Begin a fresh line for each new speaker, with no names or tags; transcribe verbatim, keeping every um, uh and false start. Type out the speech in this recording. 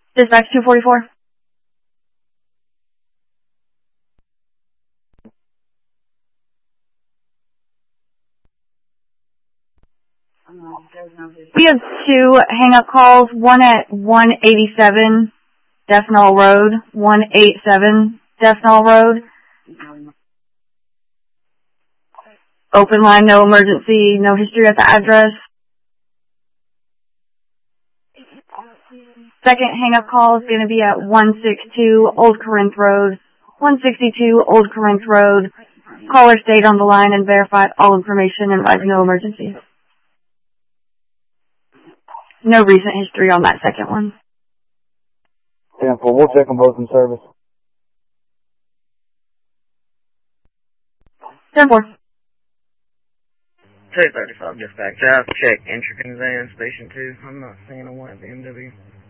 Dispatch two forty-four. We have two hang-up calls, one at one eighty-seven Death Knoll Road, one eighty-seven Death Knoll Road. Open line, no emergency, no history at the address. Second hang-up call is going to be at one sixty-two Old Corinth Road, one sixty-two Old Corinth Road. Caller stayed on the line and verified all information and advised no emergency. No recent history on that second one.
ten four, we'll check them both in service.
ten four.
two thirty-five dispatch. I've checked entry van station two. I'm not seeing a one at the M W.